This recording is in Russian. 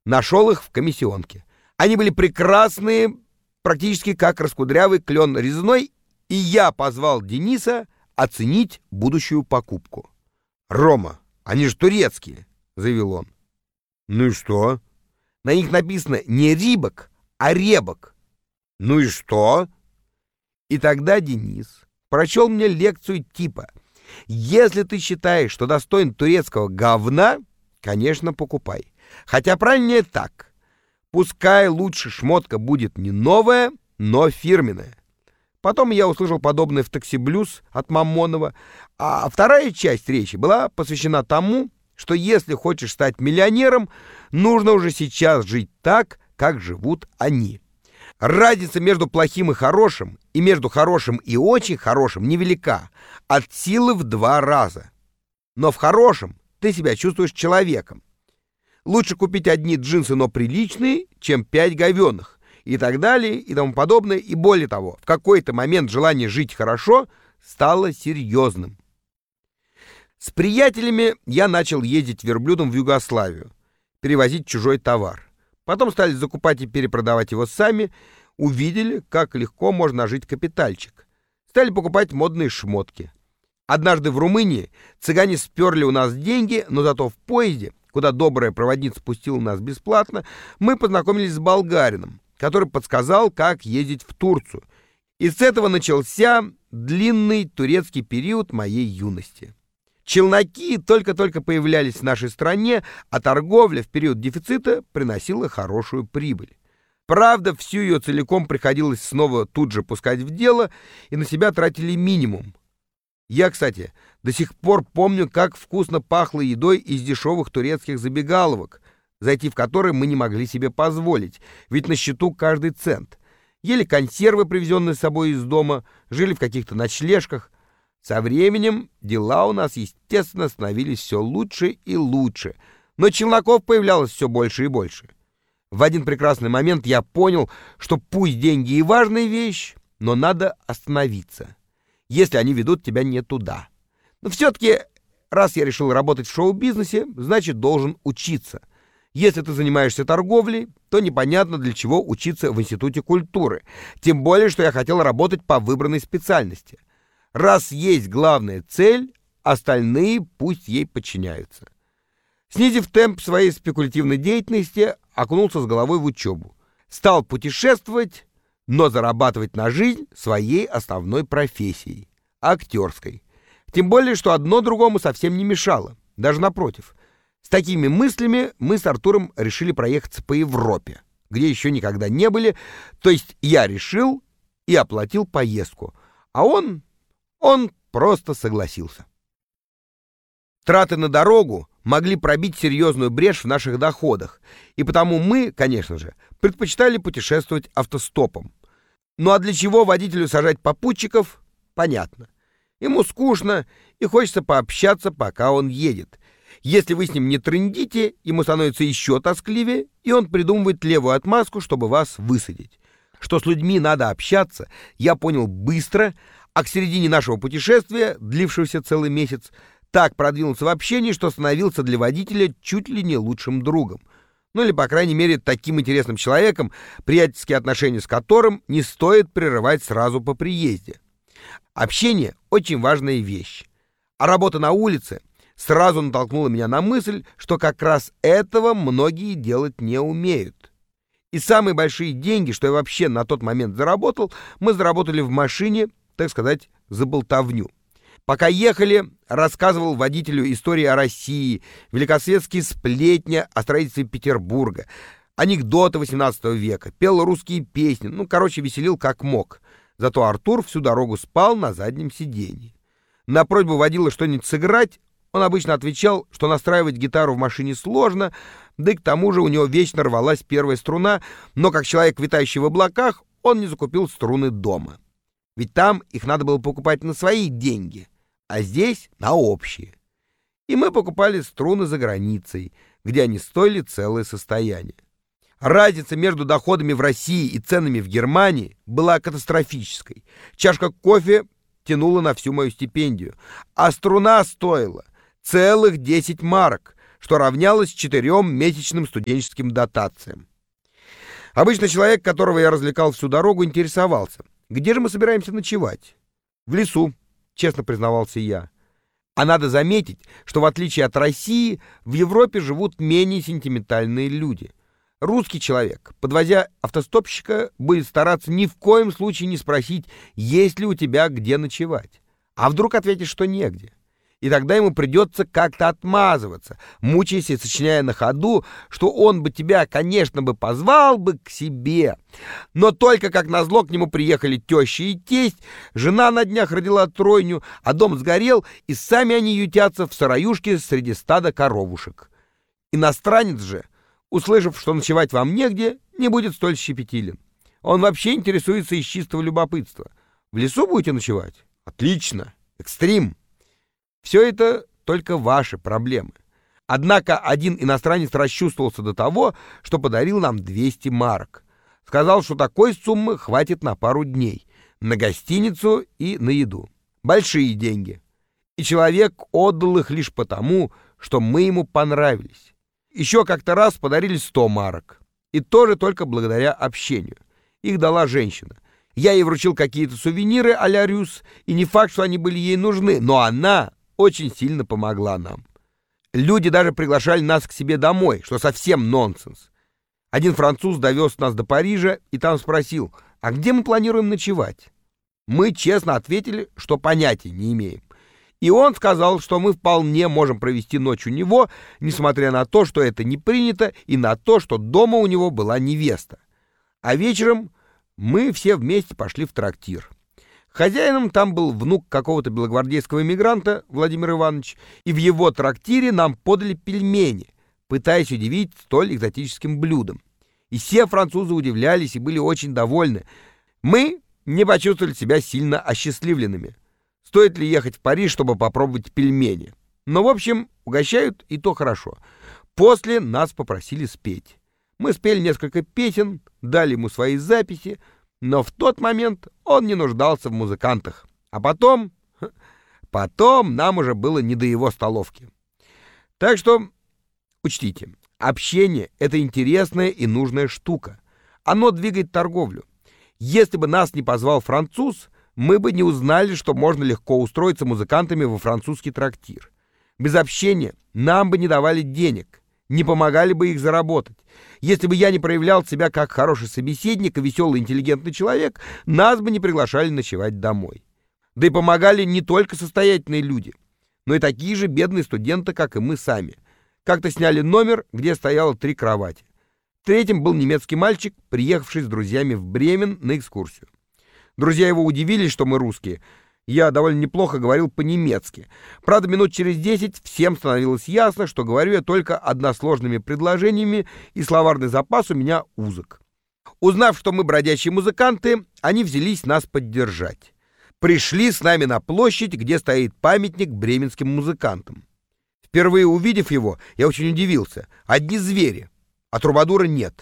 Нашел их в комиссионке. Они были прекрасные, практически как раскудрявый клен резной, и я позвал Дениса оценить будущую покупку. «Рома, они же турецкие», — заявил он. «Ну и что?» «На них написано не Рибок, а Ребок». «Ну и что?» И тогда Денис прочел мне лекцию типа: «Если ты считаешь, что достоин турецкого говна, конечно, покупай. Хотя правильнее так. Пускай лучше шмотка будет не новая, но фирменная». Потом я услышал подобное в «Такси Блюз» от Мамонова, а вторая часть речи была посвящена тому, что если хочешь стать миллионером, нужно уже сейчас жить так, как живут они. Разница между плохим и хорошим, и между хорошим и очень хорошим невелика, от силы в 2 раза. Но в хорошем ты себя чувствуешь человеком. Лучше купить одни джинсы, но приличные, чем 5 говёных, и так далее, и тому подобное. И более того, в какой-то момент желание жить хорошо стало серьезным. С приятелями я начал ездить верблюдом в Югославию, перевозить чужой товар. Потом стали закупать и перепродавать его сами, увидели, как легко можно нажить капитальчик. Стали покупать модные шмотки. Однажды в Румынии цыгане сперли у нас деньги, но зато в поезде, куда добрая проводница пустила нас бесплатно, мы познакомились с болгарином, который подсказал, как ездить в Турцию. И с этого начался длинный турецкий период моей юности. Челноки только-только появлялись в нашей стране, а торговля в период дефицита приносила хорошую прибыль. Правда, всю ее целиком приходилось снова тут же пускать в дело, и на себя тратили минимум. Я, кстати, до сих пор помню, как вкусно пахло едой из дешевых турецких забегаловок, зайти в которые мы не могли себе позволить, ведь на счету каждый цент. Ели консервы, привезенные с собой из дома, жили в каких-то ночлежках. Со временем дела у нас, естественно, становились все лучше и лучше, но челноков появлялось все больше и больше. В один прекрасный момент я понял, что пусть деньги и важная вещь, но надо остановиться, если они ведут тебя не туда. Но все-таки, раз я решил работать в шоу-бизнесе, значит, должен учиться. Если ты занимаешься торговлей, то непонятно, для чего учиться в Институте культуры, тем более, что я хотел работать по выбранной специальности. Раз есть главная цель, остальные пусть ей подчиняются. Снизив темп своей спекулятивной деятельности, окунулся с головой в учебу. Стал путешествовать, но зарабатывать на жизнь своей основной профессией – актерской. Тем более, что одно другому совсем не мешало, даже напротив. С такими мыслями мы с Артуром решили проехаться по Европе, где еще никогда не были, то есть я решил и оплатил поездку, а он просто согласился. Траты на дорогу могли пробить серьезную брешь в наших доходах, и потому мы, конечно же, предпочитали путешествовать автостопом. Ну а для чего водителю сажать попутчиков? Понятно. Ему скучно и хочется пообщаться, пока он едет. Если вы с ним не трындите, ему становится еще тоскливее, и он придумывает левую отмазку, чтобы вас высадить. Что с людьми надо общаться, я понял быстро, а к середине нашего путешествия, длившегося целый месяц, так продвинулся в общении, что становился для водителя чуть ли не лучшим другом. Ну или, по крайней мере, таким интересным человеком, приятельские отношения с которым не стоит прерывать сразу по приезде. Общение — очень важная вещь. А работа на улице сразу натолкнула меня на мысль, что как раз этого многие делать не умеют. И самые большие деньги, что я вообще на тот момент заработал, мы заработали в машине, так сказать, за болтовню. Пока ехали, рассказывал водителю истории о России, великосветские сплетни о строительстве Петербурга, анекдоты XVIII века, пел русские песни, веселил как мог. Зато Артур всю дорогу спал на заднем сиденье. На просьбу водила что-нибудь сыграть, он обычно отвечал, что настраивать гитару в машине сложно, да и к тому же у него вечно рвалась первая струна, но как человек, витающий в облаках, он не закупил струны дома. Ведь там их надо было покупать на свои деньги, а здесь на общие. И мы покупали струны за границей, где они стоили целое состояние. Разница между доходами в России и ценами в Германии была катастрофической. Чашка кофе тянула на всю мою стипендию, а струна стоила целых 10 марок, что равнялось 4-месячным студенческим дотациям. Обычно человек, которого я развлекал всю дорогу, интересовался: где же мы собираемся ночевать? В лесу, честно признавался я. А надо заметить, что в отличие от России, в Европе живут менее сентиментальные люди. Русский человек, подвозя автостопщика, будет стараться ни в коем случае не спросить, есть ли у тебя где ночевать. А вдруг ответишь, что негде? И тогда ему придется как-то отмазываться, мучаясь и сочиняя на ходу, что он бы тебя, конечно, бы позвал бы к себе. Но только как назло к нему приехали теща и тесть, жена на днях родила тройню, а дом сгорел, и сами они ютятся в сыроюшке среди стада коровушек. Иностранец же, услышав, что ночевать вам негде, не будет столь щепетилен. Он вообще интересуется из чистого любопытства. В лесу будете ночевать? Отлично. Экстрим. Все это только ваши проблемы. Однако один иностранец расчувствовался до того, что подарил нам 200 марок. Сказал, что такой суммы хватит на пару дней, на гостиницу и на еду. Большие деньги. И человек отдал их лишь потому, что мы ему понравились. Еще как-то раз подарили 100 марок. И тоже только благодаря общению. Их дала женщина. Я ей вручил какие-то сувениры а-ля Рюс, и не факт, что они были ей нужны, но она очень сильно помогла нам. Люди даже приглашали нас к себе домой, что совсем нонсенс. Один француз довез нас до Парижа и там спросил, а где мы планируем ночевать? Мы честно ответили, что понятия не имеем. И он сказал, что мы вполне можем провести ночь у него, несмотря на то, что это не принято, и на то, что дома у него была невеста. А вечером мы все вместе пошли в трактир. Хозяином там был внук какого-то белогвардейского эмигранта, Владимир Иванович, и в его трактире нам подали пельмени, пытаясь удивить столь экзотическим блюдом. И все французы удивлялись и были очень довольны. Мы не почувствовали себя сильно осчастливленными. Стоит ли ехать в Париж, чтобы попробовать пельмени? Но, в общем, угощают, и то хорошо. После нас попросили спеть. Мы спели несколько песен, дали ему свои записи, но в тот момент он не нуждался в музыкантах. А потом нам уже было не до его столовки. Так что учтите, общение — это интересная и нужная штука. Оно двигает торговлю. Если бы нас не позвал француз, мы бы не узнали, что можно легко устроиться музыкантами во французский трактир. Без общения нам бы не давали денег, не помогали бы их заработать. Если бы я не проявлял себя как хороший собеседник и веселый интеллигентный человек, нас бы не приглашали ночевать домой. Да и помогали не только состоятельные люди, но и такие же бедные студенты, как и мы сами. Как-то сняли номер, где стояло 3 кровати. Третьим был немецкий мальчик, приехавший с друзьями в Бремен на экскурсию. Друзья его удивились, что мы русские. Я довольно неплохо говорил по-немецки. Правда, минут через 10 всем становилось ясно, что говорю я только односложными предложениями, и словарный запас у меня узок. Узнав, что мы бродячие музыканты, они взялись нас поддержать. Пришли с нами на площадь, где стоит памятник бременским музыкантам. Впервые увидев его, я очень удивился. Одни звери, а трубадура нет.